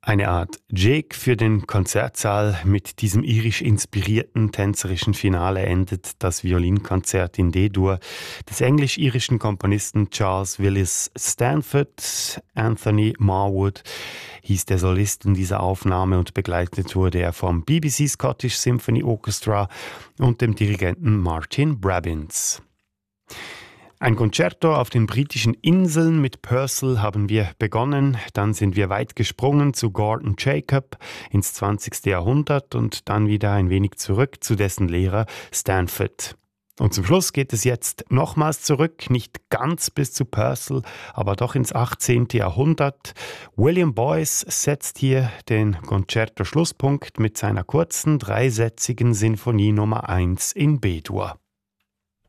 Eine Art Jig für den Konzertsaal. Mit diesem irisch inspirierten tänzerischen Finale endet das Violinkonzert in D-Dur des englisch-irischen Komponisten Charles Willis Stanford. Anthony Marwood hieß der Solist in dieser Aufnahme und begleitet wurde er vom BBC Scottish Symphony Orchestra und dem Dirigenten Martin Brabbins. Ein Concerto auf den britischen Inseln mit Purcell haben wir begonnen. Dann sind wir weit gesprungen zu Gordon Jacob ins 20. Jahrhundert und dann wieder ein wenig zurück zu dessen Lehrer Stanford. Und zum Schluss geht es jetzt nochmals zurück, nicht ganz bis zu Purcell, aber doch ins 18. Jahrhundert. William Boyce setzt hier den Concerto-Schlusspunkt mit seiner kurzen, dreisätzigen Sinfonie Nummer 1 in B-Dur.